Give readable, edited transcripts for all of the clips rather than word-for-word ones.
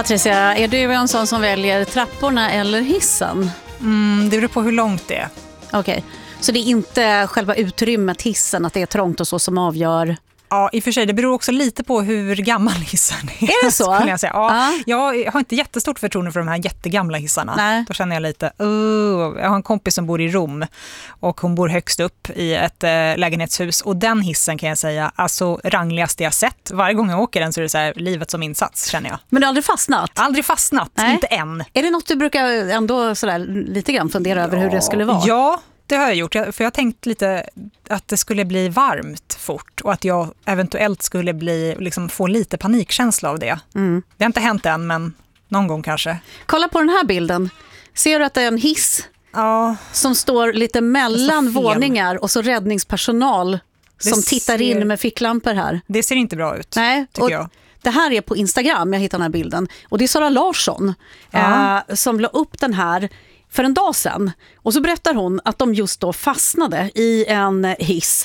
Patricia, är du en sån som väljer trapporna eller hissen? Det beror på hur långt det är. Okej, så det är inte själva utrymmet, hissen, att det är trångt och så som avgör? Ja, i och för sig, det beror också lite på hur gammal hissen är. Är det så? Jag säga. Ja, jag har inte jättestort förtroende för de här jättegamla hissarna. Nej. Då känner jag lite, jag har en kompis som bor i Rom och hon bor högst upp i ett lägenhetshus. Och den hissen kan jag säga, alltså rangligaste jag sett. Varje gång jag åker den så är det så här, livet som insats, känner jag. Men du har aldrig fastnat? Aldrig fastnat, Nej. inte än. Är det något du brukar ändå sådär, lite grann fundera över hur det skulle vara? Ja, det har jag gjort. För jag har tänkt lite att det skulle bli varmt fort och att jag eventuellt skulle få lite panikkänsla av det. Det har inte hänt än, men någon gång kanske. Kolla på den här bilden. Ser du att det är en hiss som står lite mellan våningar och så räddningspersonal som tittar in med ficklampor här? Det ser inte bra ut, Nej, tycker jag. Det här är på Instagram, jag hittar den här bilden. Och det är Sara Larsson som la upp den här för en dag sedan. Och så berättar hon att de just då fastnade i en hiss.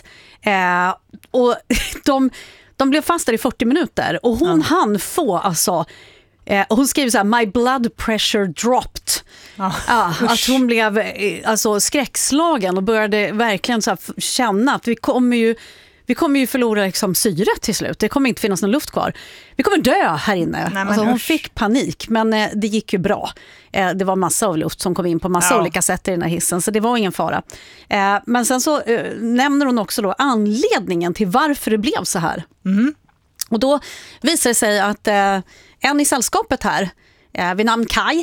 Och de blev fast där i 40 minuter. Och hon hann få, alltså... och hon skriver så här: my blood pressure dropped. Att hon blev skräckslagen och började verkligen så här känna att vi kommer ju förlora liksom syret till slut. Det kommer inte finnas någon luft kvar. Vi kommer dö här inne. Nej, hon fick panik, men det gick ju bra. Det var massa av luft som kom in på massa olika sätt i den här hissen, så det var ingen fara. Men sen så nämner hon också då anledningen till varför det blev så här. Och då visar det sig att en i sällskapet här, vid namn Kai,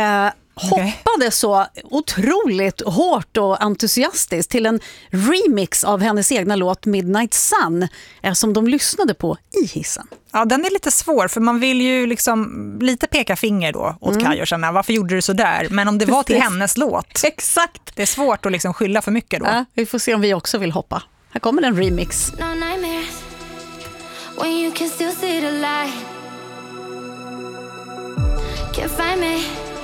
hoppade så otroligt hårt och entusiastiskt till en remix av hennes egna låt Midnight Sun som de lyssnade på i hissen. Ja, den är lite svår för man vill ju lite peka finger då åt Kai och känna varför gjorde du så där? Men om det var till hennes låt. Exakt. Det är svårt att skylla för mycket då. Ja, vi får se om vi också vill hoppa. Här kommer en remix. No nightmares when you can still see the light. Can't find me.